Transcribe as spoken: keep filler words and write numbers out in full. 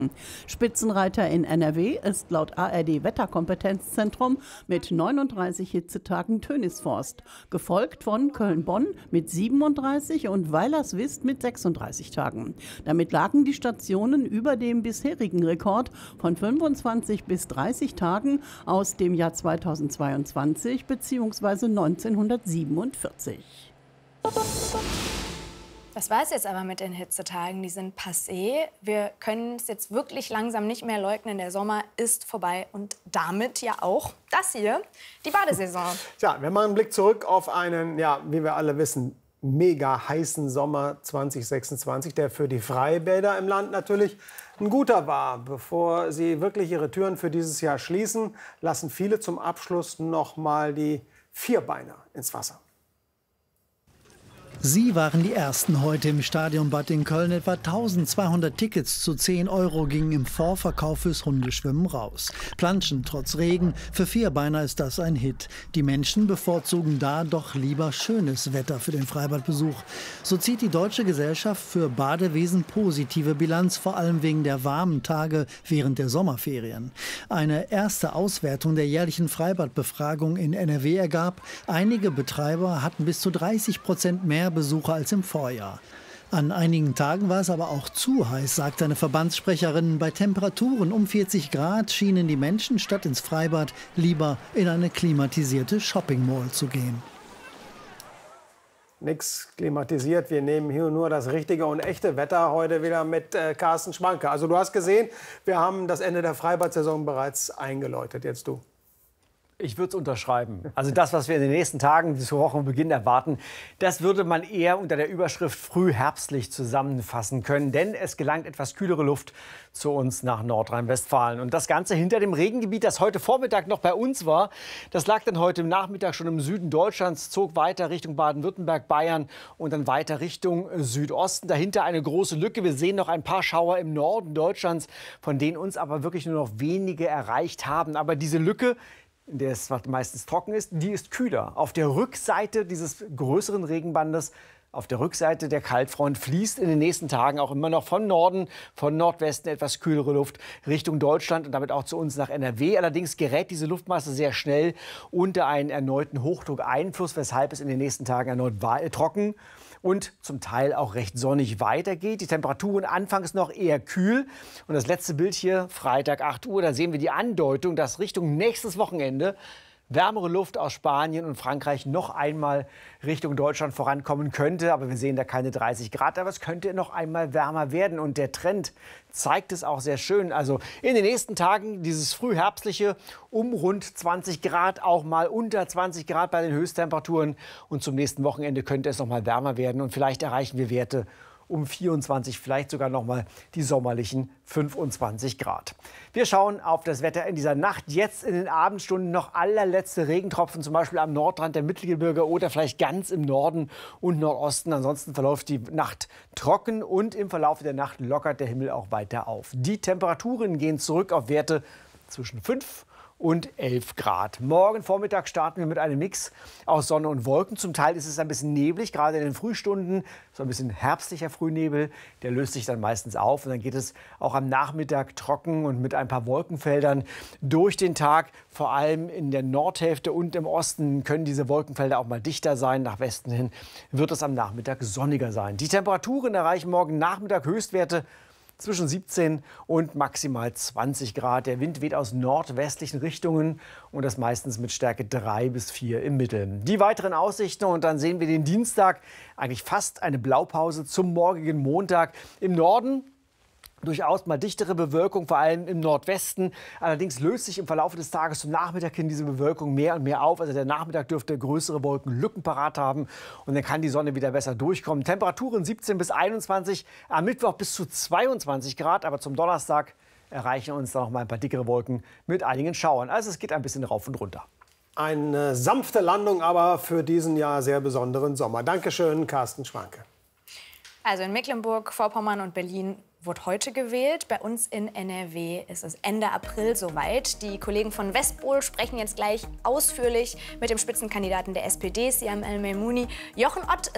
Spitzenreiter in N R W ist laut A R D-Wetterkompetenzzentrum mit neununddreißig Hitzetagen Tönisforst, gefolgt von Köln-Bonn mit siebenunddreißig und Weilerswist mit sechsunddreißig Tagen. Damit lagen die Stationen über dem bisherigen Rekord von fünfundzwanzig bis dreißig Tagen aus dem Jahr zweitausendzweiundzwanzig bzw. neunzehnhundertsiebenundvierzig. Das war es jetzt aber mit den Hitzetagen, die sind passé. Wir können es jetzt wirklich langsam nicht mehr leugnen, der Sommer ist vorbei und damit ja auch das hier, die Badesaison. Tja, wir machen einen Blick zurück auf einen, ja, wie wir alle wissen, mega heißen Sommer zwanzig sechsundzwanzig, der für die Freibäder im Land natürlich ein guter war. Bevor sie wirklich ihre Türen für dieses Jahr schließen, lassen viele zum Abschluss noch mal die Vierbeiner ins Wasser. Sie waren die Ersten heute im Stadionbad in Köln. Etwa eintausendzweihundert Tickets zu zehn Euro gingen im Vorverkauf fürs Hundeschwimmen raus. Planschen trotz Regen, für Vierbeiner ist das ein Hit. Die Menschen bevorzugen da doch lieber schönes Wetter für den Freibadbesuch. So zieht die Deutsche Gesellschaft für Badewesen positive Bilanz, vor allem wegen der warmen Tage während der Sommerferien. Eine erste Auswertung der jährlichen Freibadbefragung in N R W ergab, einige Betreiber hatten bis zu dreißig Prozent mehr Besucher als im Vorjahr. An einigen Tagen war es aber auch zu heiß, sagt eine Verbandssprecherin. Bei Temperaturen um vierzig Grad schienen die Menschen statt ins Freibad lieber in eine klimatisierte Shopping Mall zu gehen. Nix klimatisiert, wir nehmen hier nur das richtige und echte Wetter heute wieder mit äh, Carsten Schwanke. Also du hast gesehen, wir haben das Ende der Freibad-Saison bereits eingeläutet. Jetzt du. Ich würde es unterschreiben. Also das, was wir in den nächsten Tagen bis zur Wochenbeginn erwarten, das würde man eher unter der Überschrift frühherbstlich zusammenfassen können. Denn es gelangt etwas kühlere Luft zu uns nach Nordrhein-Westfalen. Und das Ganze hinter dem Regengebiet, das heute Vormittag noch bei uns war, das lag dann heute Nachmittag schon im Süden Deutschlands, zog weiter Richtung Baden-Württemberg, Bayern und dann weiter Richtung Südosten. Dahinter eine große Lücke. Wir sehen noch ein paar Schauer im Norden Deutschlands, von denen uns aber wirklich nur noch wenige erreicht haben. Aber diese Lücke, in der es meistens trocken ist, die ist kühler. Auf der Rückseite dieses größeren Regenbandes, auf der Rückseite der Kaltfront, fließt in den nächsten Tagen auch immer noch von Norden, von Nordwesten etwas kühlere Luft Richtung Deutschland und damit auch zu uns nach N R W. Allerdings gerät diese Luftmasse sehr schnell unter einen erneuten Hochdruckeinfluss, weshalb es in den nächsten Tagen erneut trocken und zum Teil auch recht sonnig weitergeht. Die Temperaturen anfangs noch eher kühl. Und das letzte Bild hier, Freitag acht Uhr, da sehen wir die Andeutung, dass Richtung nächstes Wochenende wärmere Luft aus Spanien und Frankreich noch einmal Richtung Deutschland vorankommen könnte. Aber wir sehen da keine dreißig Grad, aber es könnte noch einmal wärmer werden. Und der Trend zeigt es auch sehr schön. Also in den nächsten Tagen dieses frühherbstliche um rund zwanzig Grad, auch mal unter zwanzig Grad bei den Höchsttemperaturen. Und zum nächsten Wochenende könnte es noch mal wärmer werden. Und vielleicht erreichen wir Werte um vierundzwanzig, vielleicht sogar noch mal die sommerlichen fünfundzwanzig Grad. Wir schauen auf das Wetter in dieser Nacht. Jetzt in den Abendstunden noch allerletzte Regentropfen, zum Beispiel am Nordrand der Mittelgebirge oder vielleicht ganz im Norden und Nordosten. Ansonsten verläuft die Nacht trocken und im Verlauf der Nacht lockert der Himmel auch weiter auf. Die Temperaturen gehen zurück auf Werte zwischen fünf und elf Grad. Morgen Vormittag starten wir mit einem Mix aus Sonne und Wolken. Zum Teil ist es ein bisschen neblig, gerade in den Frühstunden. So ein bisschen herbstlicher Frühnebel. Der löst sich dann meistens auf. Und dann geht es auch am Nachmittag trocken und mit ein paar Wolkenfeldern durch den Tag. Vor allem in der Nordhälfte und im Osten können diese Wolkenfelder auch mal dichter sein. Nach Westen hin wird es am Nachmittag sonniger sein. Die Temperaturen erreichen morgen Nachmittag Höchstwerte zwischen siebzehn und maximal zwanzig Grad. Der Wind weht aus nordwestlichen Richtungen und das meistens mit Stärke drei bis vier im Mittel. Die weiteren Aussichten und dann sehen wir den Dienstag, eigentlich fast eine Blaupause zum morgigen Montag. Im Norden durchaus mal dichtere Bewölkung, vor allem im Nordwesten. Allerdings löst sich im Verlauf des Tages zum Nachmittag hin diese Bewölkung mehr und mehr auf. Also der Nachmittag dürfte größere Wolkenlücken parat haben und dann kann die Sonne wieder besser durchkommen. Temperaturen siebzehn bis einundzwanzig, am Mittwoch bis zu zweiundzwanzig Grad, aber zum Donnerstag erreichen uns dann noch mal ein paar dickere Wolken mit einigen Schauern. Also es geht ein bisschen rauf und runter. Eine sanfte Landung aber für diesen Jahr sehr besonderen Sommer. Dankeschön, Carsten Schwanke. Also in Mecklenburg-Vorpommern und Berlin wurde heute gewählt. Bei uns in N R W ist es Ende April soweit. Die Kollegen von Westpol sprechen jetzt gleich ausführlich mit dem Spitzenkandidaten der S P D, Siam El-Meimouni. Jochen Ott